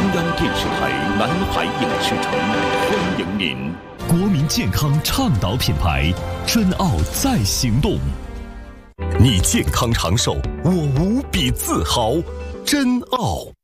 央电视台南海影视城欢迎您。 国民健康倡导品牌，真奥在行动。你健康长寿，我无比自豪。真奥。